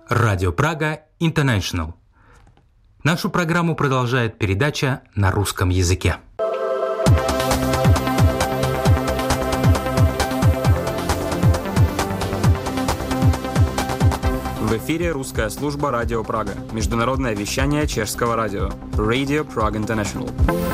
Радио Прага International. Нашу программу продолжает передача на русском языке. В эфире русская служба Радио Прага. Международное вещание чешского радио. Radio Prague International.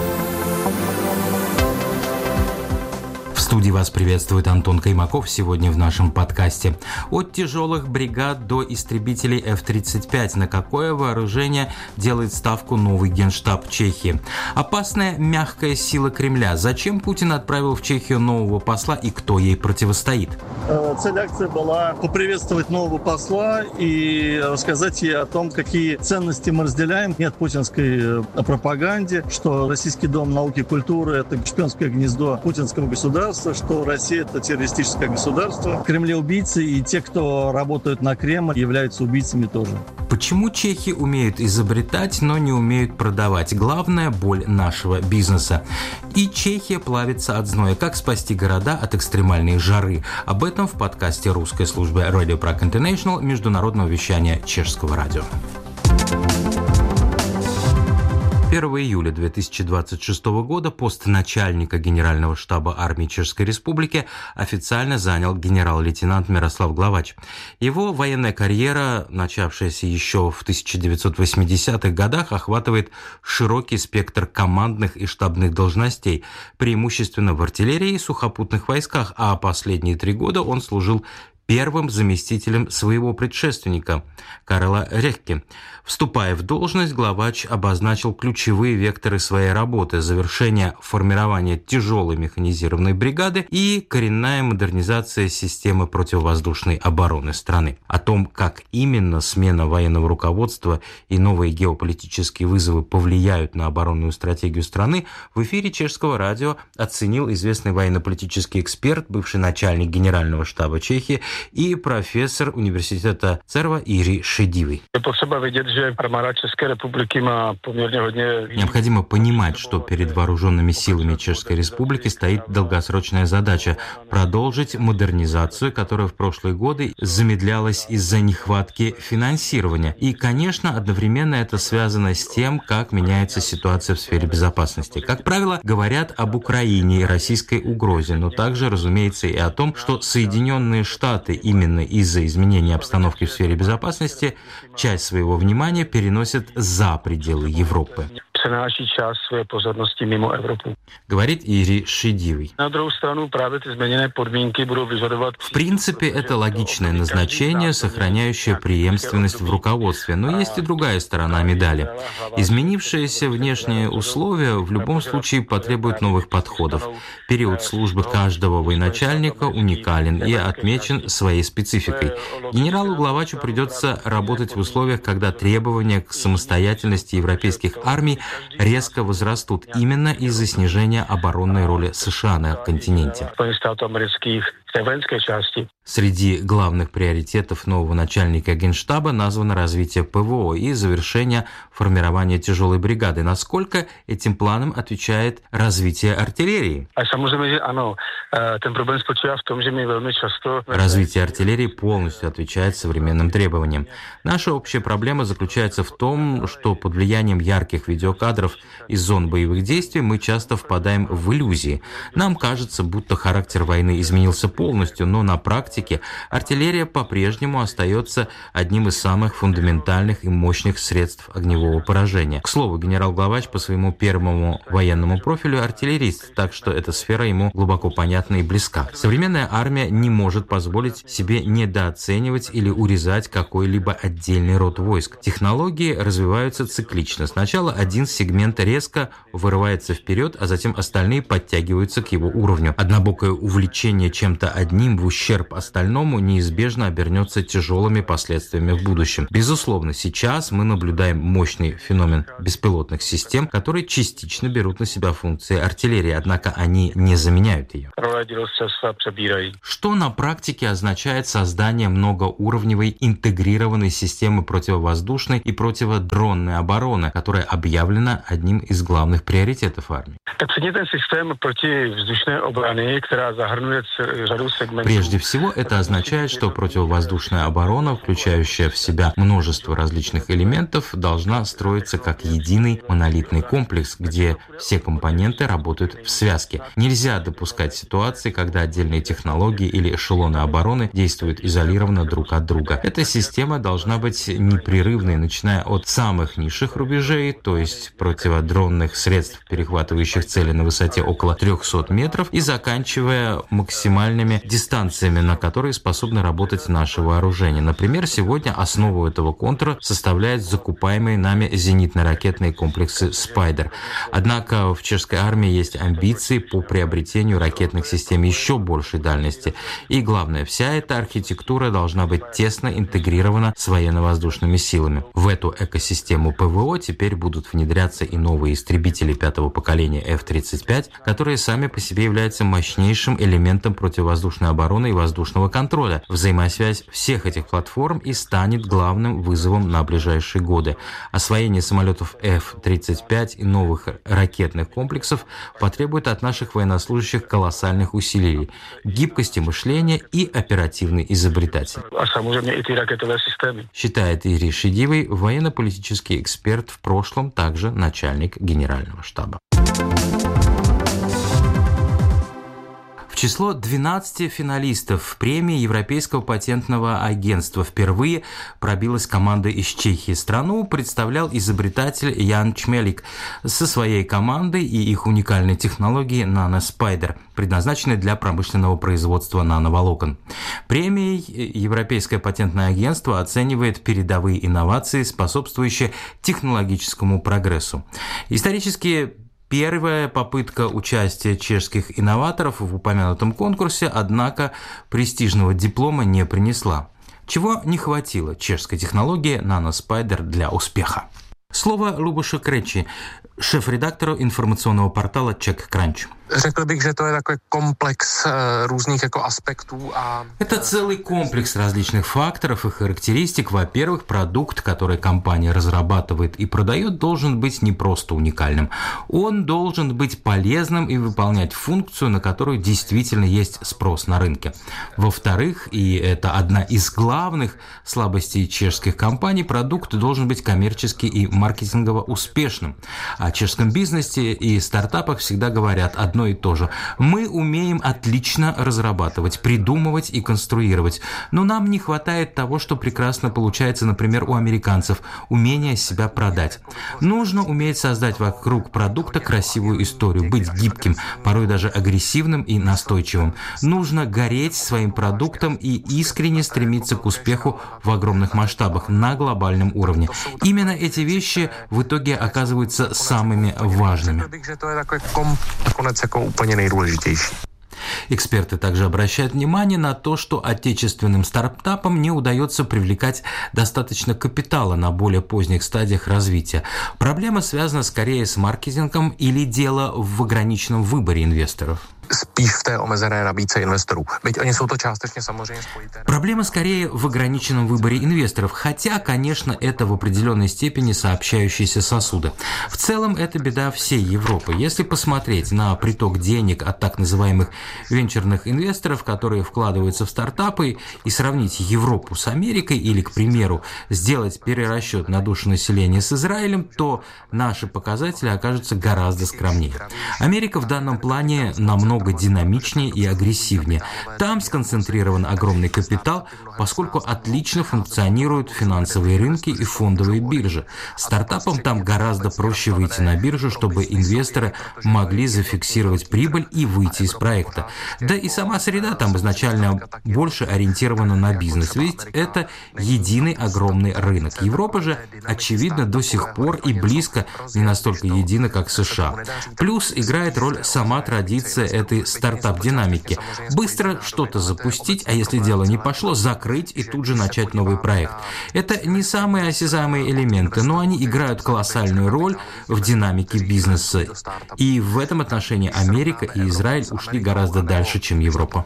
В студии вас приветствует Антон Каймаков. Сегодня в нашем подкасте. От тяжелых бригад до истребителей F-35. На какое вооружение делает ставку новый генштаб Чехии? Опасная мягкая сила Кремля. Зачем Путин отправил в Чехию нового посла и кто ей противостоит? Цель акции была поприветствовать нового посла и рассказать ей о том, какие ценности мы разделяем. Нет путинской пропаганде, что Российский дом науки и культуры – это шпионское гнездо путинского государства, что Россия – это террористическое государство. В Кремле убийцы, и те, кто работают на Кремль, являются убийцами тоже. Почему чехи умеют изобретать, но не умеют продавать? Главная боль нашего бизнеса. И Чехия плавится от зноя. Как спасти города от экстремальной жары? Об этом в подкасте русской службы Radio Prague International международного вещания чешского радио. 1 июля 2026 года пост начальника Генерального штаба армии Чешской Республики официально занял генерал-лейтенант Мирослав Главач. Его военная карьера, начавшаяся еще в 1980-х годах, охватывает широкий спектр командных и штабных должностей, преимущественно в артиллерии и сухопутных войсках, а последние 3 года он служил первым заместителем своего предшественника Карла Рехке. Вступая в должность, Главач обозначил ключевые векторы своей работы: завершение формирования тяжелой механизированной бригады и коренная модернизация системы противовоздушной обороны страны. О том, как именно смена военного руководства и новые геополитические вызовы повлияют на оборонную стратегию страны, в эфире чешского радио оценил известный военно-политический эксперт, бывший начальник Генерального штаба Чехии и профессор университета ЦЕРВа Jiří Šedivý. Необходимо понимать, что перед вооруженными силами Чешской Республики стоит долгосрочная задача – продолжить модернизацию, которая в прошлые годы замедлялась из-за нехватки финансирования. И, конечно, одновременно это связано с тем, как меняется ситуация в сфере безопасности. Как правило, говорят об Украине и российской угрозе, но также, разумеется, и о том, что Соединенные Штаты именно из-за изменения обстановки в сфере безопасности часть своего внимания переносят за пределы Европы. Говорит Jiří Šedivý. В принципе, это логичное назначение, сохраняющее преемственность в руководстве. Но есть и другая сторона медали. Изменившиеся внешние условия в любом случае потребуют новых подходов. Период службы каждого военачальника уникален и отмечен своей спецификой. Генералу Главачу придется работать в условиях, когда требования к самостоятельности европейских армий резко возрастут именно из-за снижения оборонной роли США на континенте. Среди главных приоритетов нового начальника Генштаба названо развитие ПВО и завершение формирования тяжелой бригады. Насколько этим планам отвечает развитие артиллерии? Развитие артиллерии полностью отвечает современным требованиям. Наша общая проблема заключается в том, что под влиянием ярких видеокадров из зон боевых действий мы часто впадаем в иллюзии. Нам кажется, будто характер войны изменился полностью, но на практике артиллерия по-прежнему остается одним из самых фундаментальных и мощных средств огневого поражения. К слову, генерал Главач по своему первому военному профилю артиллерист, так что эта сфера ему глубоко понятна и близка. Современная армия не может позволить себе недооценивать или урезать какой-либо отдельный род войск. Технологии развиваются циклично. Сначала один сегмент резко вырывается вперед, а затем остальные подтягиваются к его уровню. Однобокое увлечение чем-то одним в ущерб остальному неизбежно обернется тяжелыми последствиями в будущем. Безусловно, сейчас мы наблюдаем мощный феномен беспилотных систем, которые частично берут на себя функции артиллерии, однако они не заменяют ее. Что на практике означает создание многоуровневой интегрированной системы противовоздушной и противодронной обороны, которая объявлена одним из главных приоритетов армии? Прежде всего, ПВО, это означает, что противовоздушная оборона, включающая в себя множество различных элементов, должна строиться как единый монолитный комплекс, где все компоненты работают в связке. Нельзя допускать ситуации, когда отдельные технологии или эшелоны обороны действуют изолированно друг от друга. Эта система должна быть непрерывной, начиная от самых низших рубежей, то есть противодронных средств, перехватывающих цели на высоте около 300 метров, и заканчивая максимальными дистанциями, на которые способны работать наши вооружения. Например, сегодня основу этого контура составляют закупаемые нами зенитно-ракетные комплексы «Спайдер». Однако в чешской армии есть амбиции по приобретению ракетных систем еще большей дальности. И главное, вся эта архитектура должна быть тесно интегрирована с военно-воздушными силами. В эту экосистему ПВО теперь будут внедряться и новые истребители пятого поколения F-35, которые сами по себе являются мощнейшим элементом противовоздушной обороны и воздушного контроля. Взаимосвязь всех этих платформ и станет главным вызовом на ближайшие годы. Освоение самолетов F-35 и новых ракетных комплексов потребует от наших военнослужащих колоссальных усилий, гибкости мышления и оперативной изобретательности. Считает Ирий Шидивый, военно-политический эксперт, в прошлом также начальник Генерального штаба. В число 12 финалистов премии Европейского патентного агентства впервые пробилась команда из Чехии. Страну представлял изобретатель Ян Чмелик со своей командой и их уникальной технологией NanoSpider, предназначенной для промышленного производства нановолокон. Премией Европейское патентное агентство оценивает передовые инновации, способствующие технологическому прогрессу. Исторически первая попытка участия чешских инноваторов в упомянутом конкурсе, однако, престижного диплома не принесла. Чего не хватило чешской технологии NanoSpider для успеха? Слово Любоша Кречи, шеф-редактору информационного портала CzechCrunch. Řekl bych, že to je takový komplex různých aspektů. Это целый комплекс различных факторов и характеристик. Во-первых, продукт, который компания разрабатывает и продает, должен быть не просто уникальным. Он должен быть полезным и выполнять функцию, на которую действительно есть спрос на рынке. Во-вторых, и это одна из главных слабостей чешских компаний, продукт должен быть коммерчески и маркетингово успешным. О чешском бизнесе и стартапах всегда говорят одно и то же. Мы умеем отлично разрабатывать, придумывать и конструировать, но нам не хватает того, что прекрасно получается, например, у американцев, умения себя продать. Нужно уметь создать вокруг продукта красивую историю, быть гибким, порой даже агрессивным и настойчивым. Нужно гореть своим продуктом и искренне стремиться к успеху в огромных масштабах на глобальном уровне. Именно эти вещи в итоге оказываются самыми важными. Эксперты также обращают внимание на то, что отечественным стартапам не удается привлекать достаточно капитала на более поздних стадиях развития. Проблема связана скорее с маркетингом или дело в ограниченном выборе инвесторов? Spíš v té omezené nabídce investorů. Byť oni jsou to částečně samozřejmě spojité. Проблема скорее в ограниченном выборе инвесторов, хотя, конечно, это в определенной степени сообщающиеся сосуды. В целом, это беда всей Европы. Если посмотреть на приток денег от так называемых венчурных инвесторов, которые вкладываются в стартапы, и сравнить Европу с Америкой или, к примеру, сделать перерасчет на душу населения с Израилем, то наши показатели окажутся гораздо скромнее. Америка в данном плане намного динамичнее и агрессивнее. Там сконцентрирован огромный капитал, поскольку отлично функционируют финансовые рынки и фондовые биржи. Стартапам там гораздо проще выйти на биржу, чтобы инвесторы могли зафиксировать прибыль и выйти из проекта. Да и сама среда там изначально больше ориентирована на бизнес, ведь это единый огромный рынок. Европа же, очевидно, до сих пор и близко не настолько едина, как США. Плюс играет роль сама традиция этой стартап-динамики. Быстро что-то запустить, а если дело не пошло, закрыть и тут же начать новый проект. Это не самые осязаемые элементы, но они играют колоссальную роль в динамике бизнеса. И в этом отношении Америка и Израиль ушли гораздо дальше, чем Европа.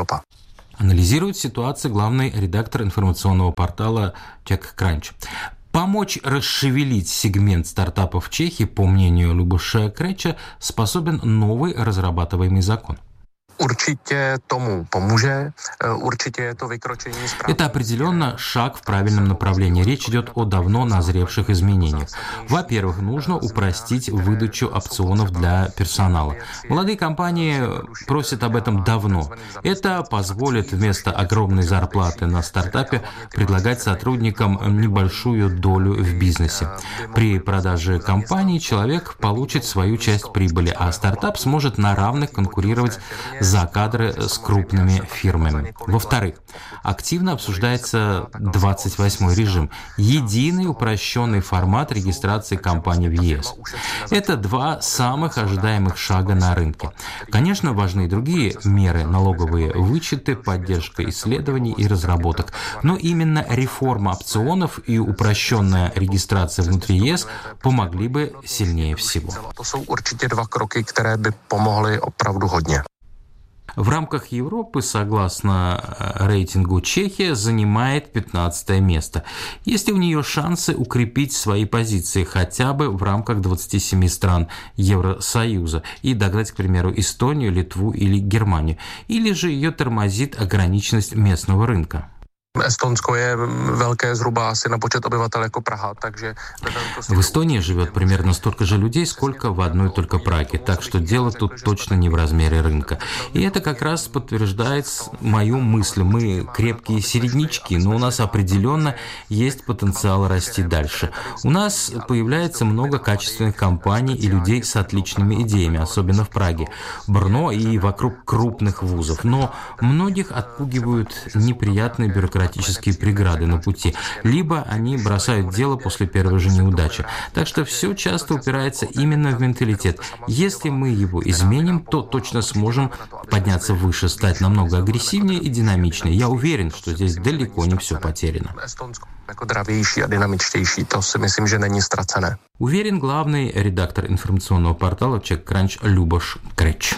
Анализирует ситуацию главный редактор информационного портала CzechCrunch. Помочь расшевелить сегмент стартапов в Чехии, по мнению Любоша Креча, способен новый разрабатываемый закон. Určitě tomu pomůže, určitě je to vykročení správně. Это определенно шаг в правильном направлении. Речь идет о давно назревших изменениях. Во-первых, нужно упростить выдачу опционов для персонала. Молодые компании просят об этом давно. Это позволит вместо огромной зарплаты на стартапе предлагать сотрудникам небольшую долю в бизнесе. При продаже компании человек получит свою часть прибыли, а стартап сможет на равных конкурировать за кадры с крупными фирмами. Во-вторых, активно обсуждается 28-й режим – единый упрощенный формат регистрации компаний в ЕС. Это два самых ожидаемых шага на рынке. Конечно, важны и другие меры – налоговые вычеты, поддержка исследований и разработок. Но именно реформа опционов и упрощенная регистрация внутри ЕС помогли бы сильнее всего. To jsou určitě dva kroky, které by pomohly opravdu hodně. В рамках Европы, согласно рейтингу, Чехия занимает 15 место. Есть ли у нее шансы укрепить свои позиции хотя бы в рамках 27 стран Евросоюза и догнать, к примеру, Эстонию, Литву или Германию? Или же ее тормозит ограниченность местного рынка? Estonsko je velké zhruba asi na počet obyvatel jako Praha, takže... В Эстонии живет примерно столько же людей, сколько в одной только Праге, так что дело тут точно не в размере рынка. И это как раз подтверждает мою мысль. Мы крепкие середнячки, но у нас определенно есть потенциал расти дальше. У нас появляется много качественных компаний и людей с отличными идеями, особенно в Праге, Брно и вокруг крупных вузов. Но многих отпугивают неприятные бюрократические преграды на пути, либо они бросают дело после первой же неудачи. Так что все часто упирается именно в менталитет. Если мы его изменим, то точно сможем подняться выше, стать намного агрессивнее и динамичнее. Я уверен, что здесь далеко не все потеряно. Уверен главный редактор информационного портала CzechCrunch Любош Креч.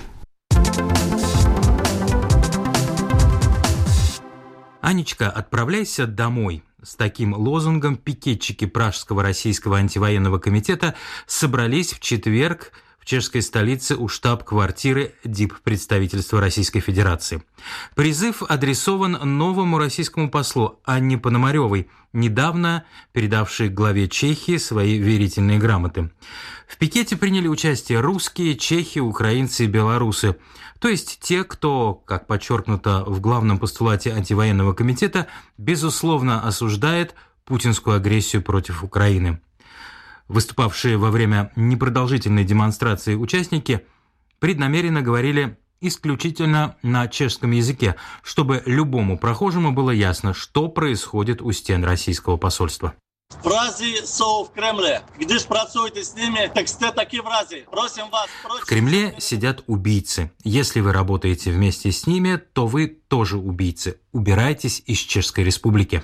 Анечка, отправляйся домой. С таким лозунгом пикетчики Пражского российского антивоенного комитета собрались в четверг в чешской столице у штаб-квартиры диппредставительства Российской Федерации. Призыв адресован новому российскому послу Анне Пономаревой, недавно передавшей главе Чехии свои верительные грамоты. В пикете приняли участие русские, чехи, украинцы и белорусы. То есть те, кто, как подчеркнуто в главном постулате антивоенного комитета, безусловно осуждает путинскую агрессию против Украины. Выступавшие во время непродолжительной демонстрации участники преднамеренно говорили исключительно на чешском языке, чтобы любому прохожему было ясно, что происходит у стен российского посольства. Врази jsou в Кремле. Když pracujete с ними, так сте таки врази. Просим вас. В Кремле сидят убийцы. Если вы работаете вместе с ними, то вы тоже убийцы. Убирайтесь из Чешской Республики.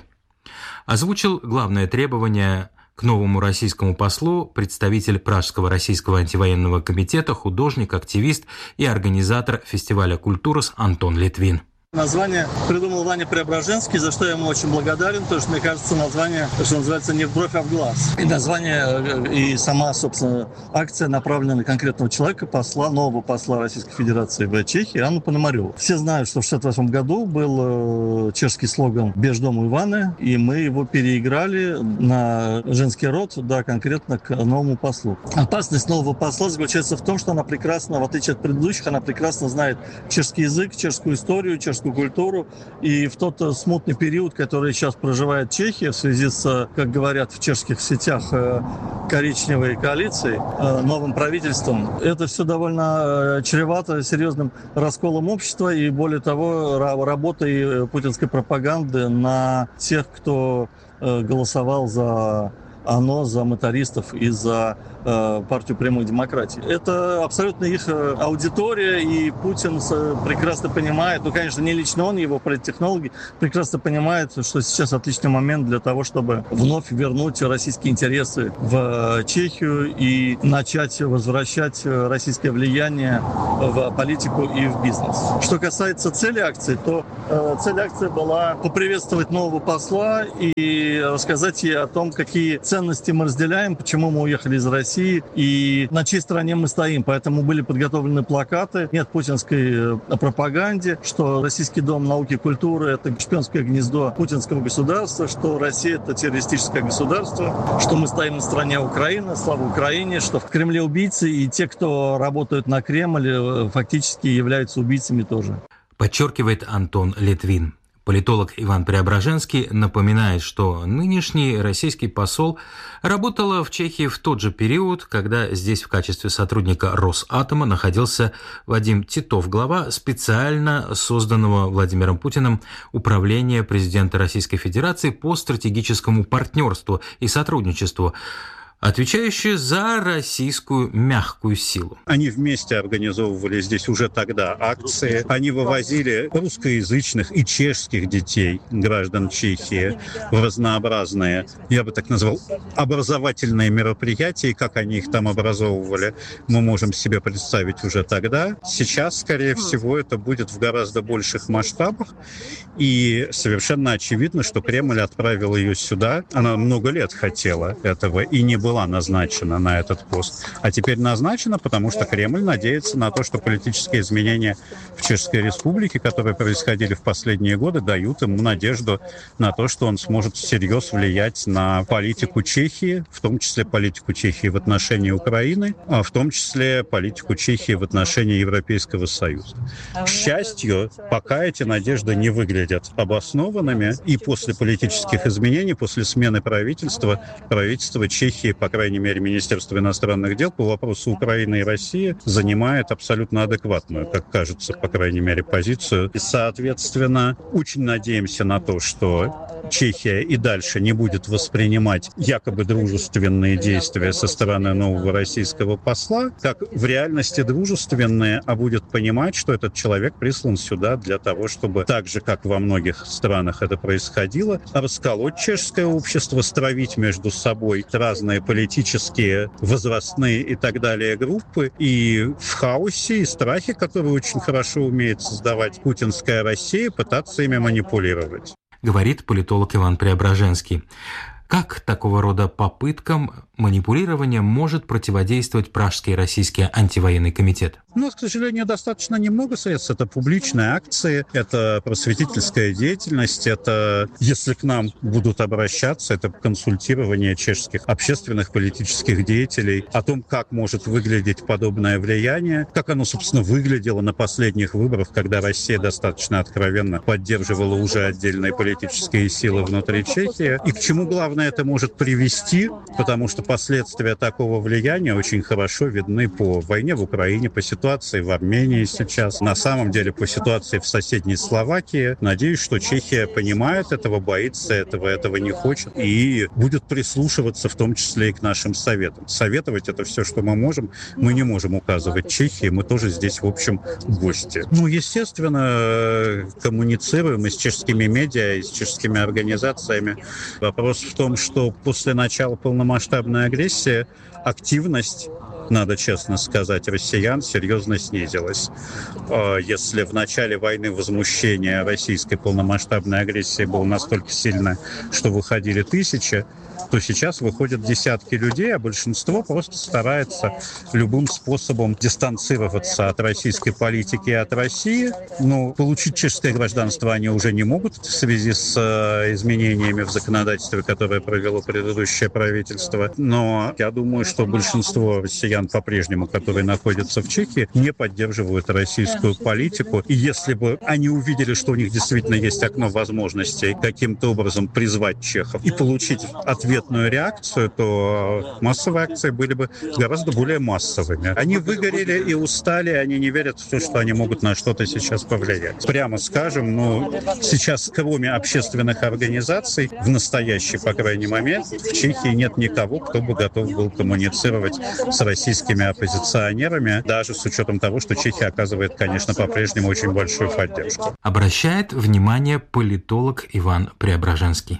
Озвучил главное требование к новому российскому послу представитель Пражского российского антивоенного комитета, художник, активист и организатор фестиваля «Культурас» Антон Литвин. Название придумал Ваня Преображенский, за что я ему очень благодарен, потому что, мне кажется, название, что называется, не в бровь, а в глаз. И название, и сама, собственно, акция направлена на конкретного человека, посла, нового посла Российской Федерации в Чехии, Анну Пономареву. Все знают, что в 1968 году был чешский слоган «Беж дому Иваны», и мы его переиграли на женский род, да, конкретно к новому послу. Опасность нового посла заключается в том, что она прекрасно, в отличие от предыдущих, она прекрасно знает чешский язык, чешскую историю, чешскую культуру, и в тот смутный период, который сейчас проживает Чехия в связи с, как говорят в чешских сетях, коричневой коалицией, новым правительством, это все довольно чревато серьезным расколом общества и, более того, работой путинской пропаганды на тех, кто голосовал за оно за мотористов и за партию прямой демократии. Это абсолютно их аудитория, и Путин прекрасно понимает, ну, конечно, не лично он, его политтехнологи прекрасно понимают, что сейчас отличный момент для того, чтобы вновь вернуть российские интересы в Чехию и начать возвращать российское влияние в политику и в бизнес. Что касается цели акции, то цель акции была поприветствовать нового посла и рассказать ей о том, какие ценности мы разделяем, почему мы уехали из России и на чьей стороне мы стоим. Поэтому были подготовлены плакаты «Нет путинской пропаганде», что Российский дом науки и культуры – это шпионское гнездо путинского государства, что Россия – это террористическое государство, что мы стоим на стороне Украины, слава Украине, что в Кремле убийцы, и те, кто работают на Кремль, фактически являются убийцами тоже. Подчеркивает Антон Литвин. Политолог Иван Преображенский напоминает, что нынешний российский посол работал в Чехии в тот же период, когда здесь в качестве сотрудника Росатома находился Вадим Титов, глава специально созданного Владимиром Путиным Управления президента Российской Федерации по стратегическому партнерству и сотрудничеству, отвечающие за российскую мягкую силу. Они вместе организовывали здесь уже тогда акции. Они вывозили русскоязычных и чешских детей, граждан Чехии, в разнообразные, я бы так назвал, образовательные мероприятия. И как они их там образовывали, мы можем себе представить уже тогда. Сейчас, скорее всего, это будет в гораздо больших масштабах. И совершенно очевидно, что Кремль отправил ее сюда. Она много лет хотела этого и не была назначена на этот пост. А теперь назначена, потому что Кремль надеется на то, что политические изменения в Чешской Республике, которые происходили в последние годы, дают ему надежду на то, что он сможет всерьез влиять на политику Чехии, в том числе политику Чехии в отношении Украины, а в том числе политику Чехии в отношении Европейского Союза. К счастью, пока эти надежды не выглядят обоснованными, и после политических изменений, после смены правительства Чехии, по крайней мере, Министерство иностранных дел по вопросу Украины и России занимает абсолютно адекватную, как кажется, по крайней мере, позицию. И, соответственно, очень надеемся на то, что Чехия и дальше не будет воспринимать якобы дружественные действия со стороны нового российского посла как в реальности дружественные, а будет понимать, что этот человек прислан сюда для того, чтобы так же, как во многих странах это происходило, расколоть чешское общество, стравить между собой разные политические, возрастные и так далее группы, и в хаосе и страхе, который очень хорошо умеет создавать путинская Россия, пытаться ими манипулировать. Говорит политолог Иван Преображенский. Как такого рода попыткам манипулирования может противодействовать Пражский российский антивоенный комитет? У нас, к сожалению, достаточно немного средств. Это публичные акции, это просветительская деятельность, это, если к нам будут обращаться, это консультирование чешских общественных политических деятелей о том, как может выглядеть подобное влияние, как оно, собственно, выглядело на последних выборах, когда Россия достаточно откровенно поддерживала уже отдельные политические силы внутри Чехии, и к чему, главное, это может привести, потому что последствия такого влияния очень хорошо видны по войне в Украине, по ситуации в Армении сейчас, на самом деле по ситуации в соседней Словакии. Надеюсь, что Чехия понимает этого, боится этого не хочет и будет прислушиваться в том числе и к нашим советам. Советовать — это все, что мы можем. Мы не можем указывать Чехии, мы тоже здесь, в общем, гости. Естественно, коммуницируем и с чешскими медиа, и с чешскими организациями. Вопрос в том, что после начала полномасштабной агрессии активность, надо честно сказать, россиян серьезно снизилась. Если в начале войны возмущение российской полномасштабной агрессии было настолько сильное, что выходили тысячи, то сейчас выходят десятки людей, а большинство просто старается любым способом дистанцироваться от российской политики и от России. Получить чешское гражданство они уже не могут в связи с изменениями в законодательстве, которое провело предыдущее правительство. Но я думаю, что большинство россиян россиян по-прежнему, которые находятся в Чехии, не поддерживают российскую политику. И если бы они увидели, что у них действительно есть окно возможностей каким-то образом призвать чехов и получить ответную реакцию, то массовые акции были бы гораздо более массовыми. Они выгорели и устали, они не верят в то, что они могут на что-то сейчас повлиять. Прямо скажем, сейчас кроме общественных организаций, в настоящий, по крайней мере, в Чехии нет никого, кто бы готов был коммуницировать с российскими оппозиционерами, даже с учетом того, что Чехия оказывает, конечно, по-прежнему очень большую поддержку. Обращает внимание политолог Иван Преображенский.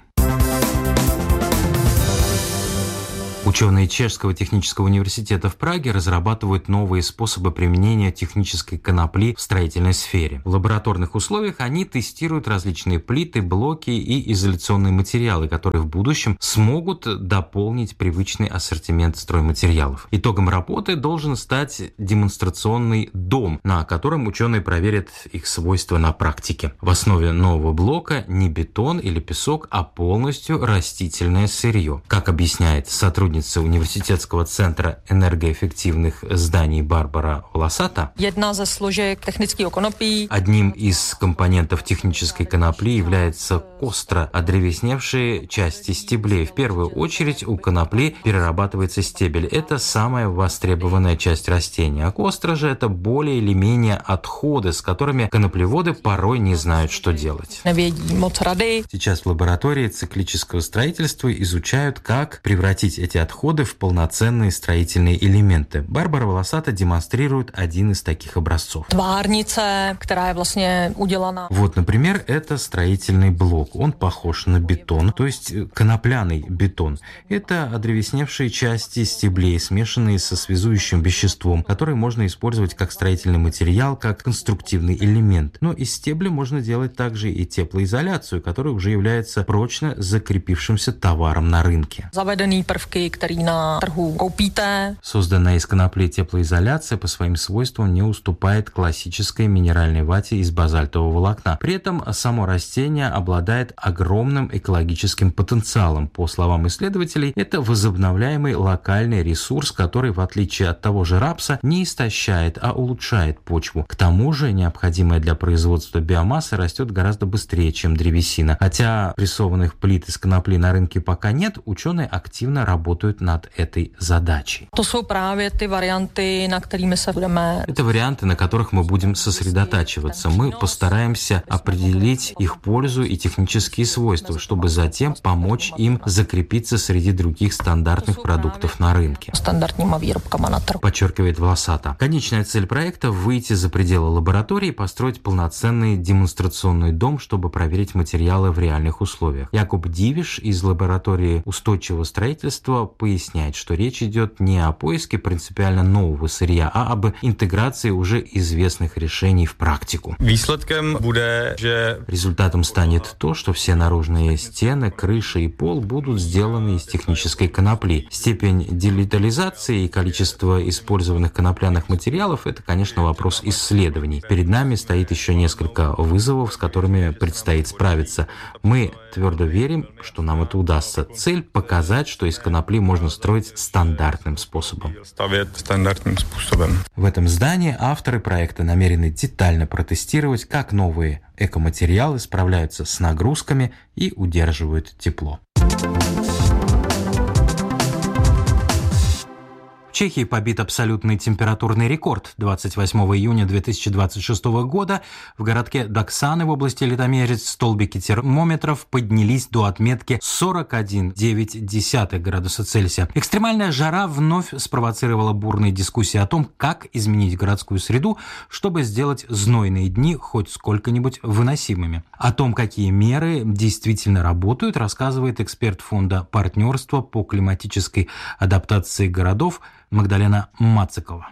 Ученые Чешского технического университета в Праге разрабатывают новые способы применения технической конопли в строительной сфере. В лабораторных условиях они тестируют различные плиты, блоки и изоляционные материалы, которые в будущем смогут дополнить привычный ассортимент стройматериалов. Итогом работы должен стать демонстрационный дом, на котором ученые проверят их свойства на практике. В основе нового блока не бетон или песок, а полностью растительное сырье. Как объясняет сотрудница университетского центра энергоэффективных зданий Барбара Волосата, одним из компонентов технической конопли является костра, одревесневшие части стеблей. В первую очередь у конопли перерабатывается стебель. Это самая востребованная часть растения. А костра же это более или менее отходы, с которыми коноплеводы порой не знают, что делать. Сейчас в лаборатории циклического строительства изучают, как превратить эти отходы в полноценные строительные элементы. Барбара Волосата демонстрирует один из таких образцов. Вот, например, это строительный блок. Он похож на бетон, то есть конопляный бетон. Это одревесневшие части стеблей, смешанные со связующим веществом, которые можно использовать как строительный материал, как конструктивный элемент. Но из стебля можно делать также и теплоизоляцию, которая уже является прочно закрепившимся товаром на рынке. Созданная из конопли теплоизоляция по своим свойствам не уступает классической минеральной вате из базальтового волокна. При этом само растение обладает огромным экологическим потенциалом. По словам исследователей, это возобновляемый локальный ресурс, который, в отличие от того же рапса, не истощает, а улучшает почву. К тому же, необходимая для производства биомасса растет гораздо быстрее, чем древесина. Хотя прессованных плит из конопли на рынке пока нет, ученые активно работают над этой задачей. Это варианты, на которых мы будем сосредотачиваться. Мы постараемся определить их пользу и технические свойства, чтобы затем помочь им закрепиться среди других стандартных продуктов на рынке. Подчеркивает Волосата. Конечная цель проекта – выйти за пределы лаборатории и построить полноценный демонстрационный дом, чтобы проверить материалы в реальных условиях. Якуб Дивиш из лаборатории устойчивого строительства поясняет, что речь идет не о поиске принципиально нового сырья, а об интеграции уже известных решений в практику. Результатом станет то, что все наружные стены, крыша и пол будут сделаны из технической конопли. Степень делетализации и количество использованных конопляных материалов – это, конечно, вопрос исследований. Перед нами стоит еще несколько вызовов, с которыми предстоит справиться. Мы твердо верим, что нам это удастся. Цель – показать, что из конопли можно строить стандартным способом. В этом здании авторы проекта намерены детально протестировать, как новые экоматериалы справляются с нагрузками и удерживают тепло. В Чехии побит абсолютный температурный рекорд. 28 июня 2026 года в городке Доксаны в области Литомерец столбики термометров поднялись до отметки 41,9 градуса Цельсия. Экстремальная жара вновь спровоцировала бурные дискуссии о том, как изменить городскую среду, чтобы сделать знойные дни хоть сколько-нибудь выносимыми. О том, какие меры действительно работают, рассказывает эксперт фонда партнерства по климатической адаптации городов Магдалена Мацикова.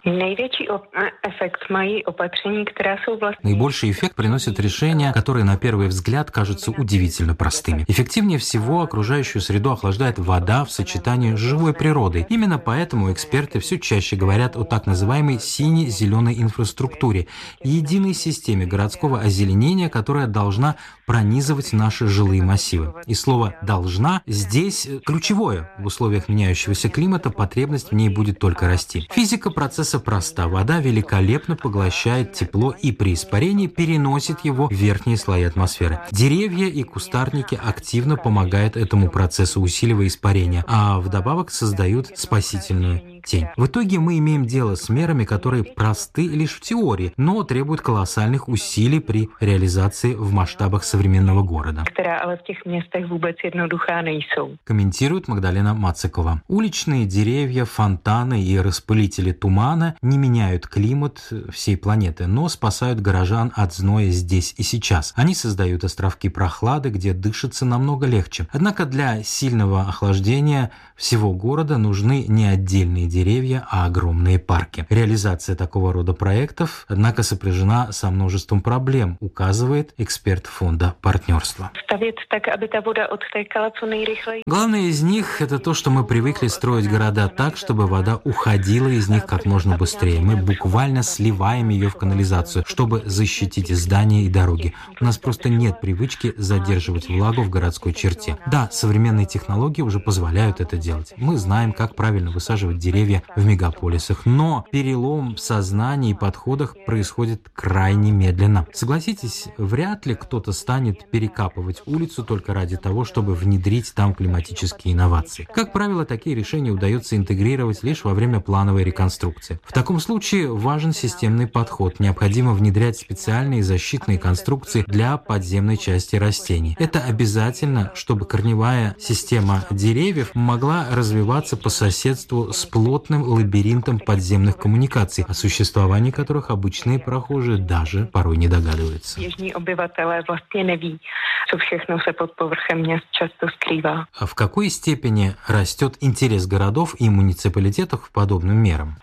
Наибольший эффект приносят решения, которые на первый взгляд кажутся удивительно простыми. Эффективнее всего окружающую среду охлаждает вода в сочетании с живой природой. Именно поэтому эксперты все чаще говорят о так называемой сине-зеленой инфраструктуре, единой системе городского озеленения, которая должна пронизывать наши жилые массивы. И слово «должна» здесь ключевое. В условиях меняющегося климата потребность в ней будет только только расти. Физика процесса проста. Вода великолепно поглощает тепло и при испарении переносит его в верхние слои атмосферы. Деревья и кустарники активно помогают этому процессу, усиливая испарение, а вдобавок создают спасительную тень. В итоге мы имеем дело с мерами, которые просты лишь в теории, но требуют колоссальных усилий при реализации в масштабах современного города. Комментирует Магдалена Мацикова. Уличные деревья, фонтаны и распылители тумана не меняют климат всей планеты, но спасают горожан от зноя здесь и сейчас. Они создают островки прохлады, где дышится намного легче. Однако для сильного охлаждения всего города нужны не отдельные деревья, а огромные парки. Реализация такого рода проектов, однако, сопряжена со множеством проблем, указывает эксперт фонда партнерства. Главное из них – это то, что мы привыкли строить города так, чтобы вода уходила из них как можно быстрее. Мы буквально сливаем ее в канализацию, чтобы защитить здания и дороги. У нас просто нет привычки задерживать влагу в городской черте. Да, современные технологии уже позволяют это делать. Мы знаем, как правильно высаживать деревья в мегаполисах, но перелом в сознании и подходах происходит крайне медленно. Согласитесь, вряд ли кто-то станет перекапывать улицу только ради того, чтобы внедрить там климатические инновации. Как правило, такие решения удается интегрировать лишь во время плановой реконструкции. В таком случае важен системный подход. Необходимо внедрять специальные защитные конструкции для подземной части растений. Это обязательно, чтобы корневая система деревьев могла развиваться по соседству с плотным лабиринтом подземных коммуникаций, о существовании которых обычные прохожие даже порой не догадываются. А в какой степени растет интерес городов и муниципалитетов к подобным мерам?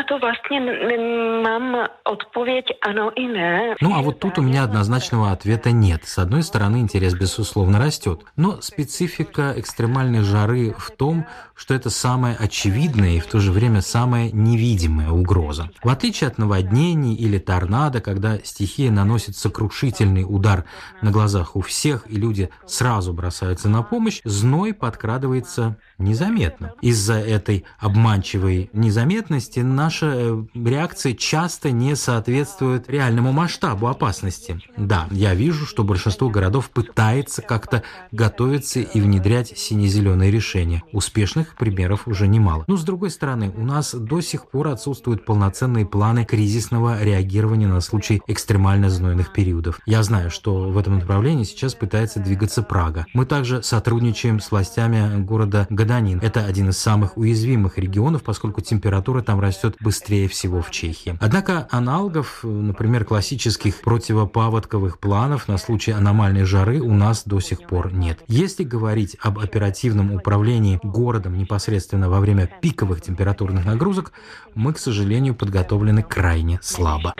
Ну, а вот тут у меня однозначного ответа нет. С одной стороны, интерес, безусловно, растет, но специфика экстремальной жары в том, что это самая очевидная и в то же время самая невидимая угроза. В отличие от наводнений или торнадо, когда стихия наносит сокрушительный удар на глазах у всех, и люди сразу бросаются на помощь, зной подкрадывается незаметно. Из-за этой обманчивой незаметности наша реакция часто не соответствует реальному масштабу опасности. Да, я вижу, что большинство городов пытается как-то готовиться и внедрять сине-зеленые решения. Успешных примеров уже немало. Но, с другой стороны, у нас до сих пор отсутствуют полноценные планы кризисного реагирования на случай экстремально знойных периодов. Я знаю, что в этом направлении сейчас пытается двигаться Прага. Мы также сотрудничаем с властями города Гаданин. Это один из самых уязвимых регионов, поскольку температура там растет быстрее всего в Чехии. Однако аналогов, например, классических противопаводковых планов на случай аномальной жары у нас до сих пор нет. Если говорить об оперативном управлении городом непосредственно во время пиковых температурных нагрузок, мы, к сожалению, подготовлены крайне слабо.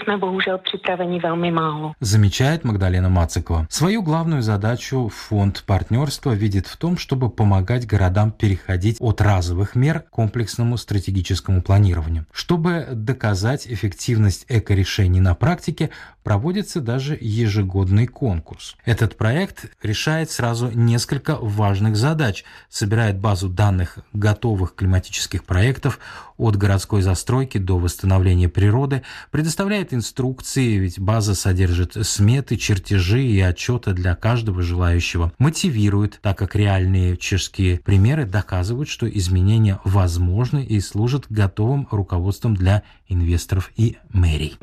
Замечает Магдалена Мацикова. Свою главную задачу фонд партнерства видит в том, чтобы помогать городам переходить от разовых мер к комплексному стратегическому планированию. Чтобы доказать эффективность эко-решений на практике, проводится даже ежегодный конкурс. Этот проект решает сразу несколько важных задач, собирает базу данных готовых климатических проектов от городской застройки до восстановления природы, предоставляет инструкции, ведь база содержит сметы, чертежи и отчеты для каждого желающего, мотивирует, так как реальные чешские примеры доказывают, что изменения возможны и служат готовым руководством для инвесторов и мэрий.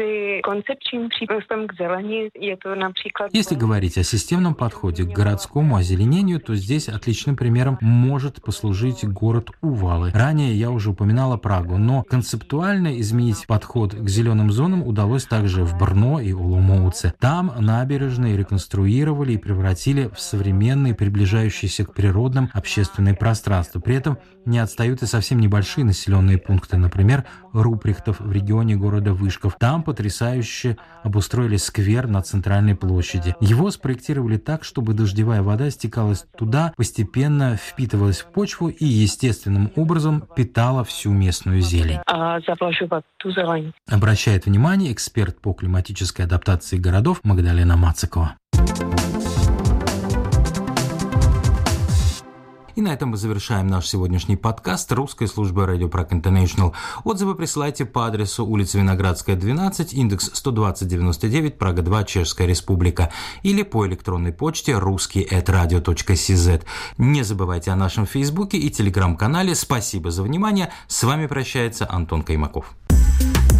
Если говорить о системном подходе к городскому озеленению, то здесь отличным примером может послужить город Увалы. Ранее я уже упоминала Прагу, но концептуально изменить подход к зеленым зонам удалось также в Брно и Оломоуце. Там набережные реконструировали и превратили в современные, приближающиеся к природным общественные пространства. При этом не отстают и совсем небольшие населенные пункты, например, Руприхтов в регионе города Вышков. Там потрясающе обустроили сквер на центральной площади. Его спроектировали так, чтобы дождевая вода стекалась туда, постепенно впитывалась в почву и естественным образом питала всю местную зелень. Обращает внимание эксперт по климатической адаптации городов Магдалена Мацикова. И на этом мы завершаем наш сегодняшний подкаст русской службы Radio Prague International. Отзывы присылайте по адресу улица Виноградская, 12, индекс 12099, Прага 2, Чешская Республика, или по электронной почте ruski@radio.cz. Не забывайте о нашем Фейсбуке и Телеграм-канале. Спасибо за внимание. С вами прощается Антон Каймаков.